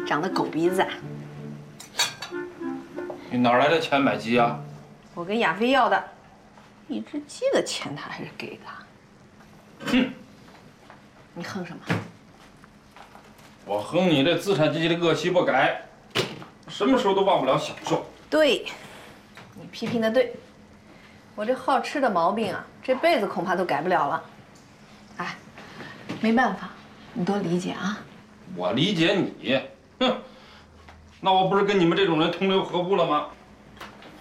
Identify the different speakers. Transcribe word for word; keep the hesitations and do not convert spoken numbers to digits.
Speaker 1: 长得狗鼻子啊！
Speaker 2: 你哪来的钱买鸡啊？
Speaker 1: 我跟亚飞要的，一只鸡的钱他还是给的。
Speaker 2: 哼！
Speaker 1: 你哼什么？
Speaker 2: 我哼你这资产阶级的恶习不改，什么时候都忘不了享受。
Speaker 1: 对，你批评的对。我这好吃的毛病啊，这辈子恐怕都改不了了。哎，没办法，你多理解啊。
Speaker 2: 我理解你，哼，那我不是跟你们这种人同流合污了吗？